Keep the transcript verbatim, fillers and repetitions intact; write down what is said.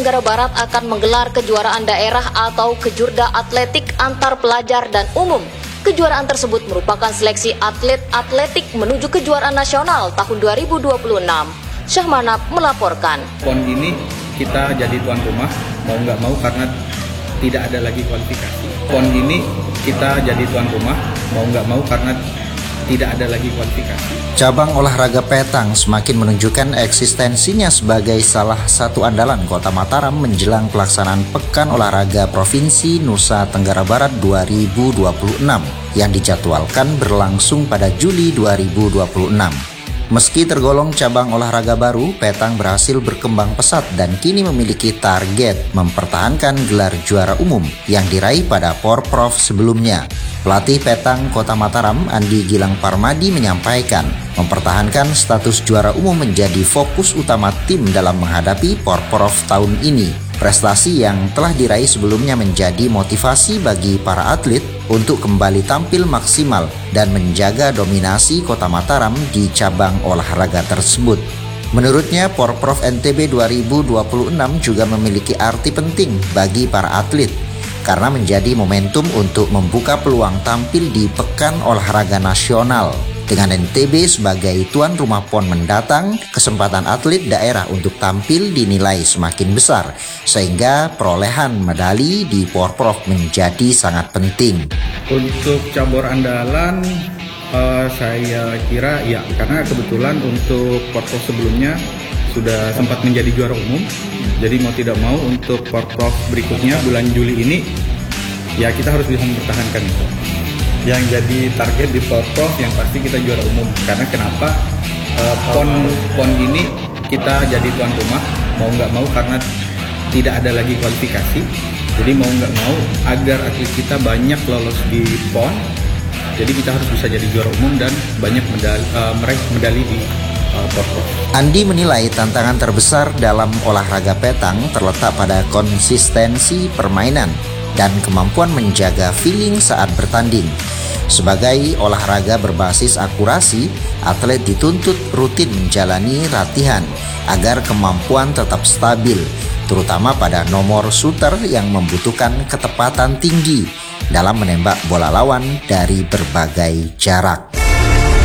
Tenggara Barat akan menggelar kejuaraan daerah atau kejurda atletik antar pelajar dan umum. Kejuaraan tersebut merupakan seleksi atlet atletik menuju kejuaraan nasional tahun dua ribu dua puluh enam. Syahmanap melaporkan. PON ini kita jadi tuan rumah, mau nggak mau karena tidak ada lagi kualifikasi. PON ini kita jadi tuan rumah, mau nggak mau karena tidak ada lagi kualifikasi. Cabang olahraga petang semakin menunjukkan eksistensinya sebagai salah satu andalan Kota Mataram menjelang pelaksanaan Pekan Olahraga Provinsi Nusa Tenggara Barat dua ribu dua puluh enam yang dijadwalkan berlangsung pada Juli dua ribu dua puluh enam. Meski tergolong cabang olahraga baru, petang berhasil berkembang pesat dan kini memiliki target mempertahankan gelar juara umum yang diraih pada Porprov sebelumnya. Pelatih petang Kota Mataram, Andi Gilang Parmadi, menyampaikan mempertahankan status juara umum menjadi fokus utama tim dalam menghadapi Porprov tahun ini. Prestasi yang telah diraih sebelumnya menjadi motivasi bagi para atlet untuk kembali tampil maksimal dan menjaga dominasi Kota Mataram di cabang olahraga tersebut. Menurutnya, Porprov N T B dua ribu dua puluh enam juga memiliki arti penting bagi para atlet karena menjadi momentum untuk membuka peluang tampil di Pekan Olahraga Nasional. Dengan N T B sebagai tuan rumah PON mendatang, kesempatan atlet daerah untuk tampil dinilai semakin besar, sehingga perolehan medali di Porprov menjadi sangat penting. Untuk cabur andalan, uh, saya kira ya, karena kebetulan untuk Porprov sebelumnya sudah sempat menjadi juara umum, jadi mau tidak mau untuk Porprov berikutnya bulan Juli ini, ya kita harus bisa mempertahankan itu. Yang jadi target di Porprov yang pasti kita juara umum. Karena kenapa uh, PON PON ini kita jadi tuan rumah, mau nggak mau karena tidak ada lagi kualifikasi. Jadi mau nggak mau agar atlet kita banyak lolos di PON, jadi kita harus bisa jadi juara umum dan banyak medali, uh, meraih medali di uh, Porprov. Andi menilai tantangan terbesar dalam olahraga petang terletak pada konsistensi permainan dan kemampuan menjaga feeling saat bertanding. Sebagai olahraga berbasis akurasi, atlet dituntut rutin menjalani latihan agar kemampuan tetap stabil, terutama pada nomor shooter yang membutuhkan ketepatan tinggi dalam menembak bola lawan dari berbagai jarak.